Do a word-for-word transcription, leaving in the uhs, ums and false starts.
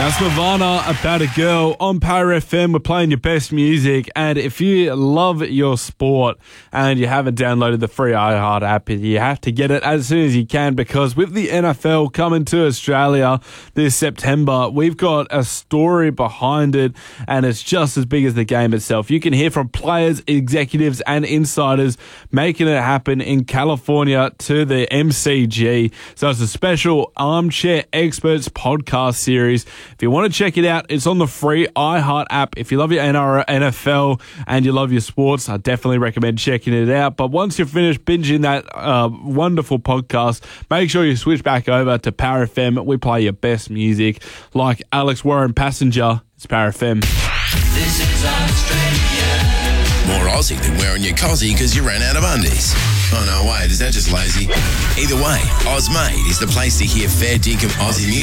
That's Nirvana, About a Girl on Power F M. We're playing your best music, and if you love your sport and you haven't downloaded the free iHeart app, you have to get it as soon as you can, because with the N F L coming to Australia this September, we've got a story behind it, and it's just as big as the game itself. You can hear from players, executives, and insiders making it happen in California to the M C G. So it's a special Armchair Experts podcast series. If you want to check it out, it's on the free iHeart app. If you love your N F L and you love your sports, I definitely recommend checking it out. But once you're finished binging that uh, wonderful podcast, make sure you switch back over to Power F M. We play your best music, like Alex Warren Passenger. It's Power F M. This is Australia. More Aussie than wearing your cozzy because you ran out of undies. Oh, no, wait, is that just lazy? Either way, Ozmade is the place to hear fair dinkum Aussie music.